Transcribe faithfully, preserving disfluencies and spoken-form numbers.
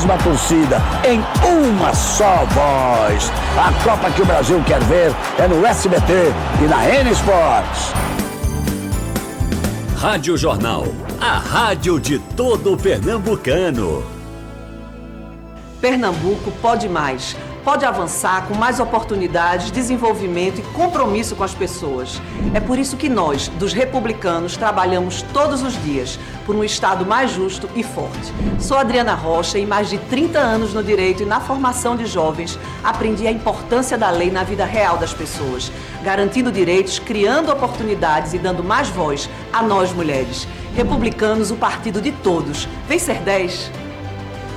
mesma torcida, em uma só voz. A Copa que o Brasil quer ver é no S B T e na N Sports. Rádio Jornal, a rádio de todo pernambucano. Pernambuco pode mais. Pode avançar com mais oportunidades, desenvolvimento e compromisso com as pessoas. É por isso que nós, dos republicanos, trabalhamos todos os dias por um Estado mais justo e forte. Sou Adriana Rocha e mais de trinta anos no direito e na formação de jovens, aprendi a importância da lei na vida real das pessoas, garantindo direitos, criando oportunidades e dando mais voz a nós mulheres. Republicanos, o partido de todos. Vem ser dez.